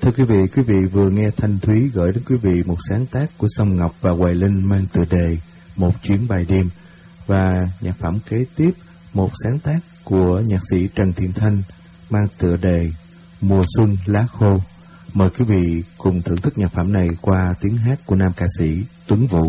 Thưa quý vị vừa nghe Thanh Thúy gửi đến quý vị một sáng tác của Song Ngọc và Hoài Linh mang tựa đề Một Chuyến Bài Đêm, và nhạc phẩm kế tiếp một sáng tác của nhạc sĩ Trần Thiện Thanh mang tựa đề Mùa Xuân Lá Khô. Mời quý vị cùng thưởng thức nhạc phẩm này qua tiếng hát của nam ca sĩ Tuấn Vũ.